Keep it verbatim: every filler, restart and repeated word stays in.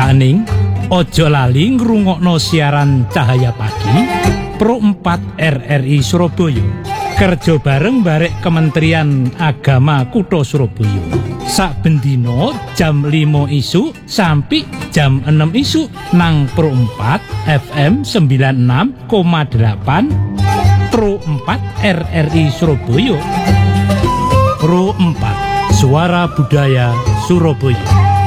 Daning ojo lali ngrungokno siaran Cahaya Pagi Pro empat R R I Surabaya. Kerja bareng barek Kementerian Agama Kutha Surabaya. Saben dina jam lima isuk sampai jam enam isuk nang Pro empat F M sembilan puluh enam koma delapan Pro empat R R I Surabaya. Pro empat Suara Budaya Surabaya.